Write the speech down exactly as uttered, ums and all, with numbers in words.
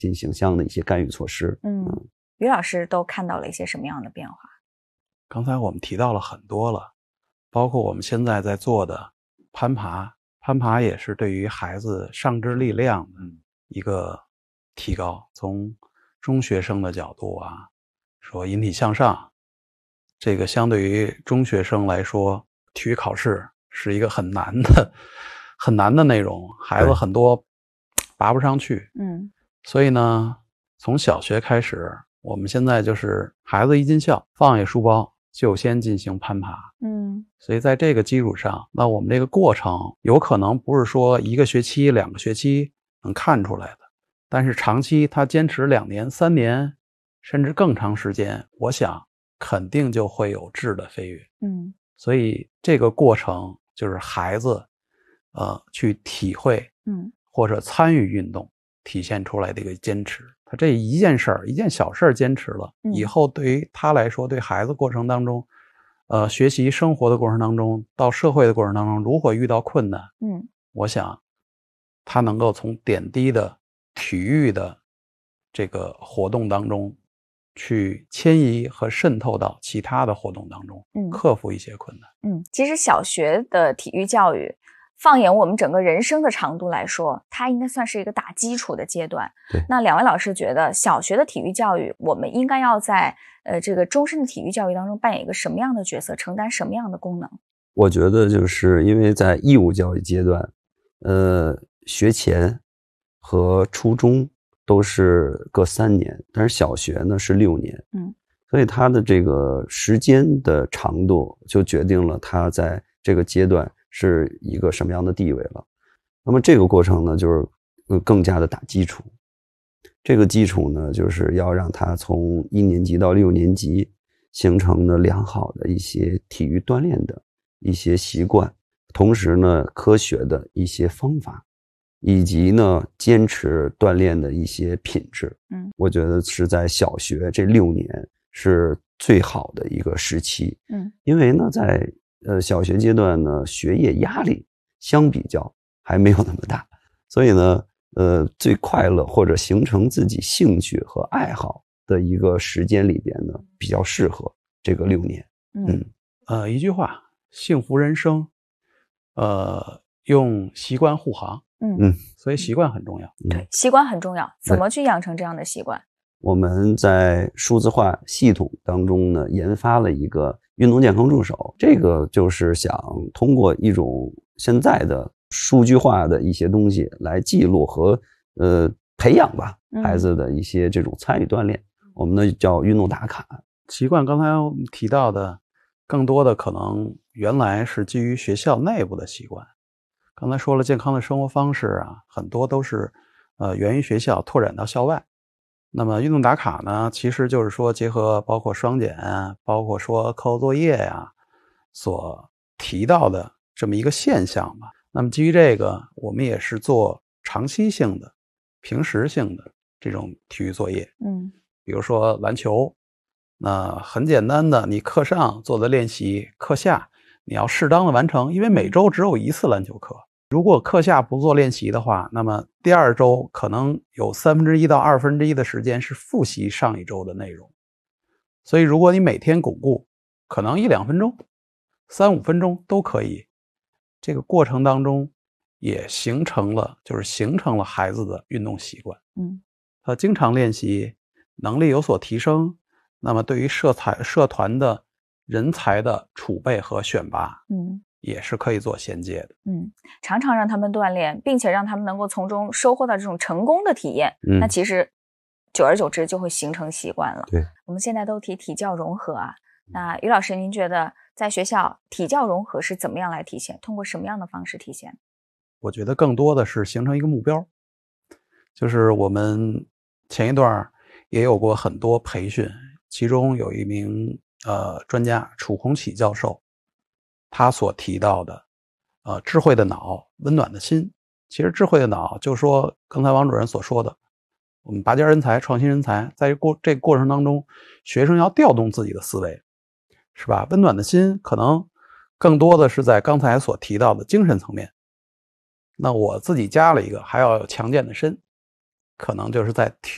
进行相应的一些干预措施。 嗯，于老师都看到了一些什么样的变化？ 刚才我们提到了很多了，包括我们现在在做的攀爬，攀爬也是对于孩子上肢力量的一个提高。从中学生的角度啊，说引体向上，这个相对于中学生来说，体育考试是一个很难的很难的内容，孩子很多拔不上去。 嗯， 所以呢，从小学开始，我们现在就是孩子一进校，放下书包就先进行攀爬。 嗯， 所以在这个基础上，那我们这个过程有可能不是说一个学期、两个学期能看出来的，但是长期他坚持两年、三年，甚至更长时间，我想肯定就会有质的飞跃。 嗯， 所以这个过程就是孩子，呃，去体会， 嗯， 或者参与运动，体现出来的一个坚持。他这一件事儿，一件小事儿坚持了， 嗯， 以后对于他来说，对孩子过程当中，呃，学习生活的过程当中，到社会的过程当中，如果遇到困难， 嗯， 我想他能够从点滴的体育的这个活动当中去迁移和渗透到其他的活动当中， 嗯， 克服一些困难。 嗯，其实小学的体育教育，放眼我们整个人生的长度来说，它应该算是一个打基础的阶段。 对， 那两位老师觉得小学的体育教育，我们应该要在呃这个终身的体育教育当中扮演一个什么样的角色，承担什么样的功能？ 我觉得就是因为在义务教育阶段，呃，学前和初中都是各三年，但是小学呢是六年， 嗯， 所以它的这个时间的长度就决定了它在这个阶段是一个什么样的地位了。那么这个过程呢，就是更加的打基础。这个基础呢，就是要让它从一年级到六年级形成了良好的一些体育锻炼的一些习惯，同时呢，科学的一些方法，以及呢，坚持锻炼的一些品质。 嗯， 我觉得是在小学这六年是最好的一个时期。 嗯， 因为呢，在呃小学阶段呢，学业压力相比较还没有那么大，所以呢，呃，最快乐或者形成自己兴趣和爱好的一个时间里边呢，比较适合这个六年。 嗯， 呃，一句话，幸福人生，呃，用习惯护航。 嗯嗯， 所以习惯很重要。 对，习惯很重要，怎么去养成这样的习惯？ 我们在数字化系统当中呢，研发了一个运动健康助手，这个就是想通过一种现在的数据化的一些东西来记录和呃培养吧孩子的一些这种参与锻炼，嗯、我们呢叫运动打卡。 习惯刚才提到的，更多的可能原来是基于学校内部的习惯。刚才说了健康的生活方式啊，很多都是呃源于学校拓展到校外。那么运动打卡呢，其实就是说结合包括双减啊，包括说课后作业呀、啊、所提到的这么一个现象吧。那么基于这个，我们也是做长期性的、平时性的这种体育作业。 嗯， 比如说篮球，那很简单的，你课上做的练习，课下你要适当的完成，因为每周只有一次篮球课。如果课下不做练习的话，那么第二周可能有三分之一到二分之一的时间是复习上一周的内容。所以如果你每天巩固，可能一两分钟、三五分钟都可以。这个过程当中也形成了，就是形成了孩子的运动习惯。 嗯， 他经常练习，能力有所提升，那么对于社团社团的人才的储备和选拔， 嗯， 也是可以做衔接的。 嗯，常常让他们锻炼，并且让他们能够从中收获到这种成功的体验， 嗯， 那其实久而久之就会形成习惯了。 对， 我们现在都提体教融合啊，那于老师，您觉得在学校体教融合是怎么样来体现？通过什么样的方式体现？ 我觉得更多的是形成一个目标，就是我们前一段也有过很多培训，其中有一名呃专家楚宏启教授，他所提到的呃智慧的脑，温暖的心。其实智慧的脑就说刚才王主任所说的，我们拔尖人才、创新人才，在过这个过程当中，学生要调动自己的思维，是吧？温暖的心可能更多的是在刚才所提到的精神层面。那我自己加了一个，还要有强健的身，可能就是在体